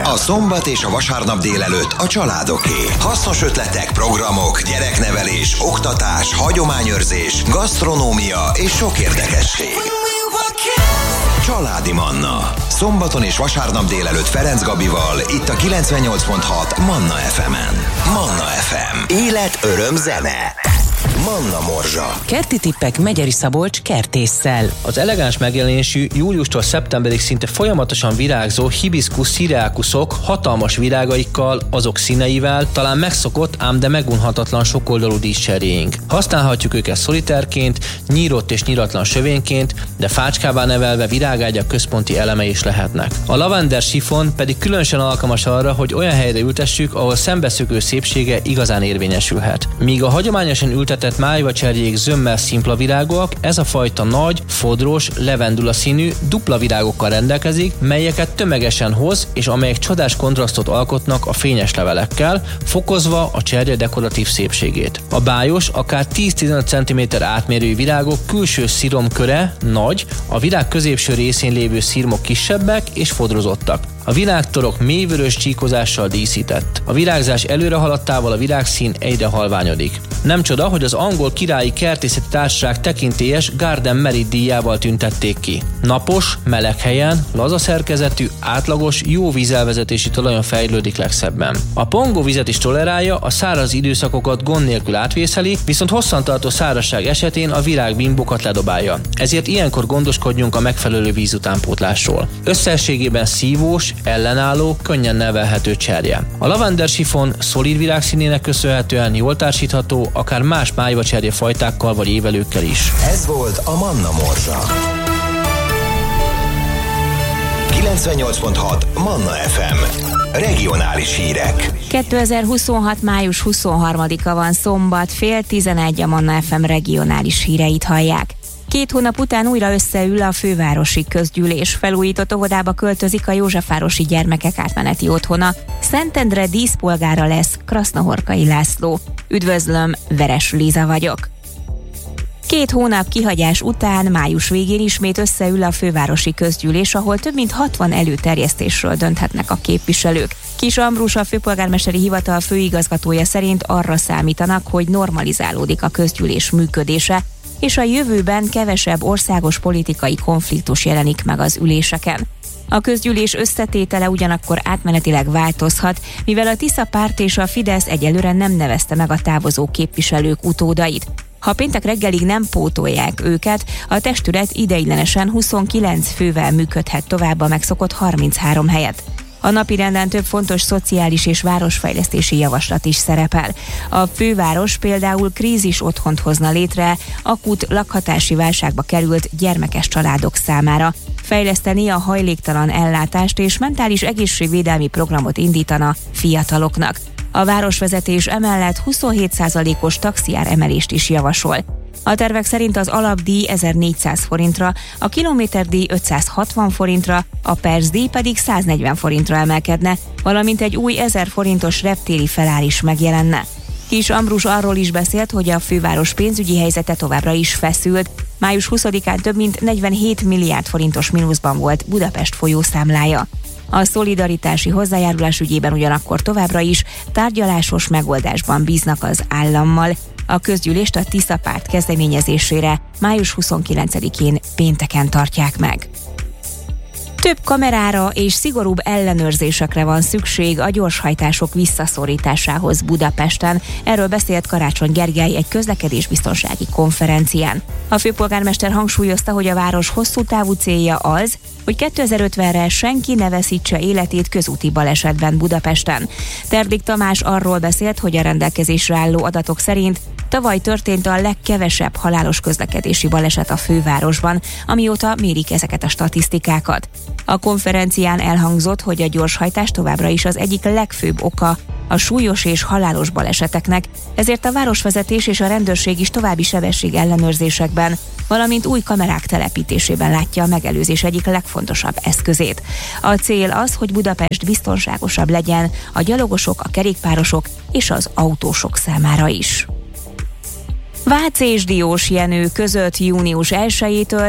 A szombat és a vasárnap délelőtt a családoké. Hasznos ötletek, programok, gyereknevelés, oktatás, hagyományőrzés, gasztronómia és sok érdekesség. Családi Manna. Szombaton és vasárnap délelőtt Ferenc Gabival, itt a 98.6 Manna FM-en. Manna FM. Élet, öröm, zene. Manna Morzsa. Kerti tippek Megyeri Szabolcs kertésszel. Az elegáns megjelenésű, júliustól szeptemberig szinte folyamatosan virágzó hibiscus syriacusok hatalmas virágaikkal, azok színeivel talán megszokott, ám de megunhatatlan sokoldalú díszcserjéink. Használhatjuk őket szolitárként, nyírott és nyíratlan sövényként, de fácskává nevelve virágágyak központi eleme is lehetnek. A lavender sifon pedig különösen alkalmas arra, hogy olyan helyre ültessük, ahol szembeszökő szépsége igazán érvényesülhet. Míg a hagyományosan ültetett májvacserjék zömmel szimpla virágok, ez a fajta nagy, fodros, levendula színű, dupla virágokkal rendelkezik, melyeket tömegesen hoz, és amelyek csodás kontrasztot alkotnak a fényes levelekkel, fokozva a cserje dekoratív szépségét. A bájos, akár 10-15 cm átmérőjű virágok külső sziromköre nagy, a virág középső részén lévő szirmok kisebbek és fodrozottak. A virágtorok mélyvörös csíkozással díszített. A virágzás előre haladtával a virágszín egyre halványodik. Nem csoda, hogy az angol királyi kertészeti társaság tekintélyes Garden Merit díjával tüntették ki. Napos, meleg helyen, laza szerkezetű, átlagos, jó vízelvezetési talajon fejlődik legszebben. A pongóvizet is tolerálja, a száraz időszakokat gond nélkül átvészeli, viszont hosszantartó szárazság esetén a virágbimbokat ledobálja. Ezért ilyenkor gondoskodjunk a megfelelő vízutánpótlásról. Összességében szívós, ellenálló, könnyen nevelhető cserje. A lavender sifon szolid virágszínének köszönhetően jól társítható, akár más májvacserje fajtákkal vagy évelőkkel is. Ez volt a Manna Morzsa. 98.6 Manna FM. Regionális hírek. 2026. május 23-a van szombat, 10:30 a Manna FM regionális híreit hallják. 2 hónap után újra összeül a fővárosi közgyűlés. Felújított óvodába költözik a Józsefvárosi gyermekek átmeneti otthona. Szentendre díszpolgára lesz Krasznahorkai László. Üdvözlöm, Veres Liza vagyok. 2 hónap kihagyás után május végén ismét összeül a fővárosi közgyűlés, ahol több mint 60 előterjesztésről dönthetnek a képviselők. Kis Ambrus, a főpolgármesteri hivatal főigazgatója szerint arra számítanak, hogy normalizálódik a közgyűlés működése, és a jövőben kevesebb országos politikai konfliktus jelenik meg az üléseken. A közgyűlés összetétele ugyanakkor átmenetileg változhat, mivel a Tisza párt és a Fidesz egyelőre nem nevezte meg a távozó képviselők utódait. Ha péntek reggelig nem pótolják őket, a testület ideiglenesen 29 fővel működhet tovább a megszokott 33 helyet. A napirenden több fontos szociális és városfejlesztési javaslat is szerepel. A főváros például krízis otthont hozna létre akut lakhatási válságba került gyermekes családok számára, fejleszteni a hajléktalan ellátást és mentális egészségvédelmi programot indítana fiataloknak. A városvezetés emellett 27%-os taxiár emelést is javasol. A tervek szerint az alapdíj 1400 forintra, a kilométerdíj 560 forintra, a percdíj pedig 140 forintra emelkedne, valamint egy új 1000 forintos reptéri felár is megjelenne. Kis Ambrus arról is beszélt, hogy a főváros pénzügyi helyzete továbbra is feszült. Május 20-án több mint 47 milliárd forintos mínuszban volt Budapest folyószámlája. A szolidaritási hozzájárulás ügyében ugyanakkor továbbra is tárgyalásos megoldásban bíznak az állammal. A közgyűlést a Tisza párt kezdeményezésére május 29-én pénteken tartják meg. Több kamerára és szigorúbb ellenőrzésekre van szükség a gyorshajtások visszaszorításához Budapesten. Erről beszélt Karácsony Gergely egy közlekedésbiztonsági konferencián. A főpolgármester hangsúlyozta, hogy a város hosszú távú célja az, hogy 2050-re senki ne veszítse életét közúti balesetben Budapesten. Terdik Tamás arról beszélt, hogy a rendelkezésre álló adatok szerint tavaly történt a legkevesebb halálos közlekedési baleset a fővárosban, amióta mérik ezeket a statisztikákat. A konferencián elhangzott, hogy a gyorshajtás továbbra is az egyik legfőbb oka a súlyos és halálos baleseteknek, ezért a városvezetés és a rendőrség is további sebesség ellenőrzésekben, valamint új kamerák telepítésében látja a megelőzés egyik legfontosabb eszközét. A cél az, hogy Budapest biztonságosabb legyen a gyalogosok, a kerékpárosok és az autósok számára is. Vác és Diós Jenő között június 1-től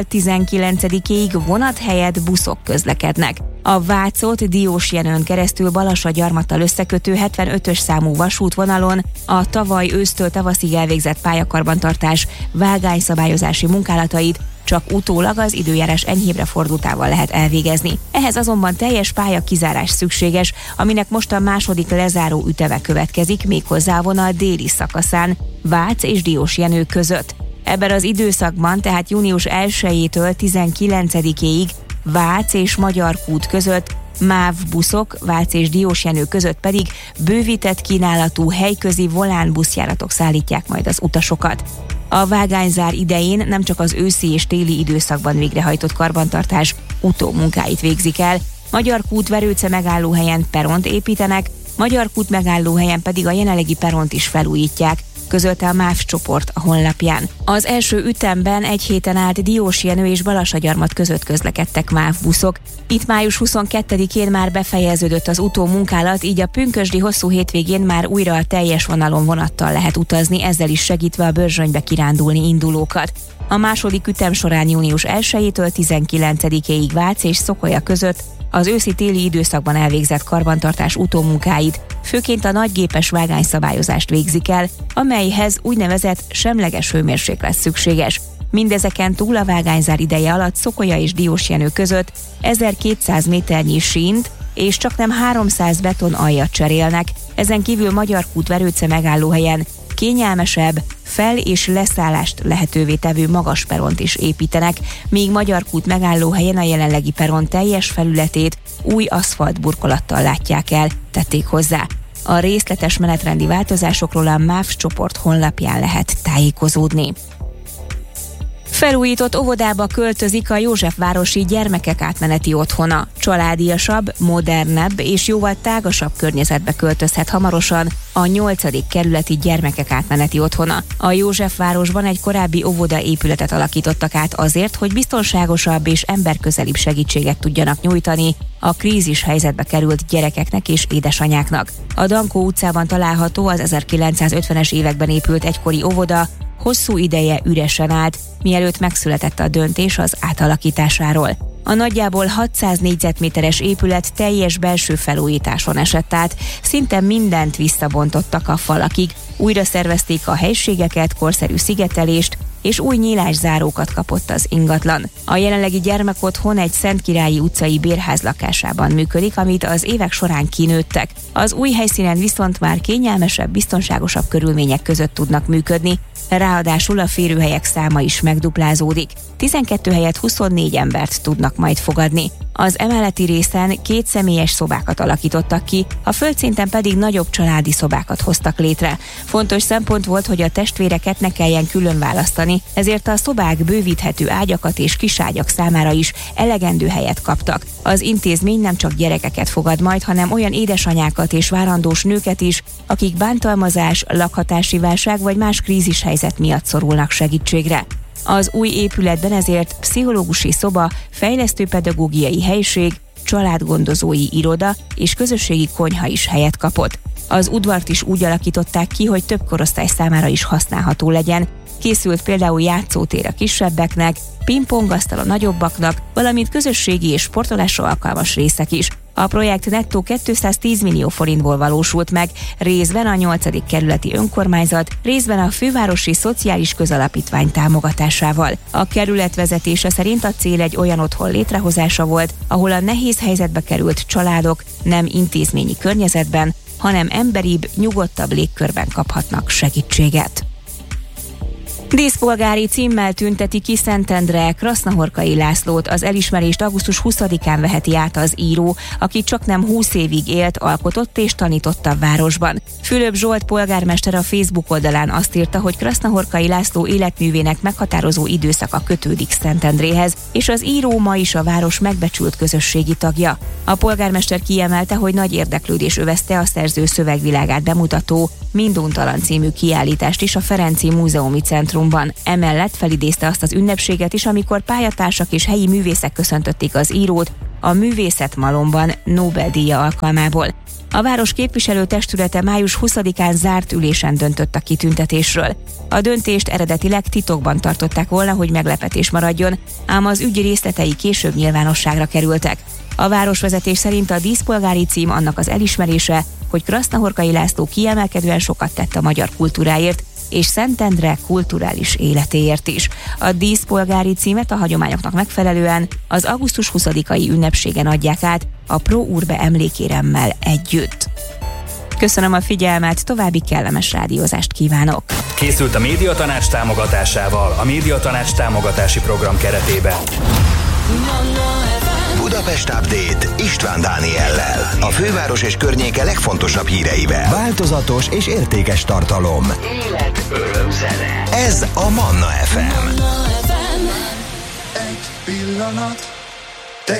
19-ig vonat helyett buszok közlekednek. A Vácot Diós Jenőn keresztül Balassagyarmattal összekötő 75-ös számú vasútvonalon a tavaly ősztől tavaszig elvégzett pályakarbantartás vágányszabályozási munkálatait csak utólag az időjárás enyhébre fordultával lehet elvégezni. Ehhez azonban teljes pályakizárás szükséges, aminek most a második lezáró üteme következik, méghozzá a vonal déli szakaszán, Vác és Diós Jenő között. Ebben az időszakban, tehát június 1-től 19-ig Vác és Magyarkút között MÁV buszok, Vác és Diós Jenő között pedig bővített kínálatú helyközi volánbuszjáratok szállítják majd az utasokat. A vágányzár idején nem csak az őszi és téli időszakban végrehajtott karbantartás utómunkáit végzik el, Magyarkút-Verőce megállóhelyen peront építenek, Magyarkút megállóhelyen pedig a jelenlegi peront is felújítják, közölte a MÁV csoport a honlapján. Az első ütemben egy héten át Diós Jenő és Balassagyarmat között közlekedtek MÁV buszok. Itt május 22-én már befejeződött az utómunkálat, így a pünkösdi hosszú hétvégén már újra a teljes vonalon vonattal lehet utazni, ezzel is segítve a Börzsönybe kirándulni indulókat. A második ütem során június 1-től 19-ig Vác és Szokolya között az őszi-téli időszakban elvégzett karbantartás utómunkáit, főként a nagygépes vágányszabályozást végzik el, amelyhez úgynevezett semleges hőmérséklet szükséges. Mindezeken túl a vágányzár ideje alatt Szokolya és Diós Jenő között 1200 méternyi sínt és csaknem 300 beton aljat cserélnek, ezen kívül Magyarkút-Verőce megállóhelyen kényelmesebb, fel- és leszállást lehetővé tevő magas peront is építenek, míg Magyarkút megállóhelyen a jelenlegi peron teljes felületét új aszfalt burkolattal látják el, tették hozzá. A részletes menetrendi változásokról a MÁV csoport honlapján lehet tájékozódni. Felújított óvodába költözik a Józsefvárosi Gyermekek Átmeneti Otthona. Családiasabb, modernebb és jóval tágasabb környezetbe költözhet hamarosan a 8. kerületi Gyermekek Átmeneti Otthona. A Józsefvárosban egy korábbi óvoda épületet alakítottak át azért, hogy biztonságosabb és emberközelibb segítséget tudjanak nyújtani a krízis helyzetbe került gyerekeknek és édesanyáknak. A Dankó utcában található az 1950-es években épült egykori óvoda hosszú ideje üresen állt, mielőtt megszületett a döntés az átalakításáról. A nagyjából 600 négyzetméteres épület teljes belső felújításon esett át, szinte mindent visszabontottak a falakig, újra szervezték a helységeket, korszerű szigetelést, és új nyílászárókat kapott az ingatlan. A jelenlegi gyermekotthon egy Szentkirályi utcai bérház lakásában működik, amit az évek során kinőttek. Az új helyszínen viszont már kényelmesebb, biztonságosabb körülmények között tudnak működni, ráadásul a férőhelyek száma is megduplázódik. 12 helyett 24 embert tudnak majd fogadni. Az emeleti részen 2 személyes szobákat alakítottak ki, a földszinten pedig nagyobb családi szobákat hoztak létre. Fontos szempont volt, hogy a testvéreket ne kelljen külön választani, ezért a szobák bővíthető ágyakat és kiságyak számára is elegendő helyet kaptak. Az intézmény nem csak gyerekeket fogad majd, hanem olyan édesanyákat és várandós nőket is, akik bántalmazás, lakhatási válság vagy más krízishelyzet miatt szorulnak segítségre. Az új épületben ezért pszichológusi szoba, fejlesztőpedagógiai helység, családgondozói iroda és közösségi konyha is helyet kapott. Az udvart is úgy alakították ki, hogy több korosztály számára is használható legyen. Készült például játszótér a kisebbeknek, pingpongasztal a nagyobbaknak, valamint közösségi és sportolásra alkalmas részek is. A projekt nettó 210 millió forintból valósult meg, részben a 8. kerületi önkormányzat, részben a fővárosi szociális közalapítvány támogatásával. A kerület vezetése szerint a cél egy olyan otthon létrehozása volt, ahol a nehéz helyzetbe került családok nem intézményi környezetben, hanem emberibb, nyugodtabb légkörben kaphatnak segítséget. Díszpolgári címmel tünteti ki Szentendre Krasznahorkai Lászlót. Az elismerést augusztus 20-án veheti át az író, aki csaknem 20 évig élt, alkotott és tanított a városban. Fülöp Zsolt polgármester a Facebook oldalán azt írta, hogy Krasznahorkai László életművének meghatározó időszaka kötődik Szentendréhez, és az író ma is a város megbecsült közösségi tagja. A polgármester kiemelte, hogy nagy érdeklődés övezte a szerző szövegvilágát bemutató Minduntalan című kiállítást is a Ferenci Múzeumi Centrumban. Emellett felidézte azt az ünnepséget is, amikor pályatársak és helyi művészek köszöntötték az írót a művészetmalomban Nobel-díja alkalmából. A város képviselőtestülete május 20-án zárt ülésen döntött a kitüntetésről. A döntést eredetileg titokban tartották volna, hogy meglepetés maradjon, ám az ügy részletei később nyilvánosságra kerültek. A városvezetés szerint a díszpolgári cím annak az elismerése, hogy Krasznahorkai László kiemelkedően sokat tett a magyar kultúráért, és Szentendre kulturális életéért is. A díszpolgári címet a hagyományoknak megfelelően az augusztus 20-ai ünnepségen adják át a Pro Urbe emlékéremmel együtt. Köszönöm a figyelmet, további kellemes rádiózást kívánok! Készült a Médiatanács támogatásával, a Médiatanács támogatási program keretében. Budapest Update István Dániellel. A főváros és környéke legfontosabb híreivel. Változatos és értékes tartalom. Élet, öröm, zene. Ez a Manna FM. Egy pillanat.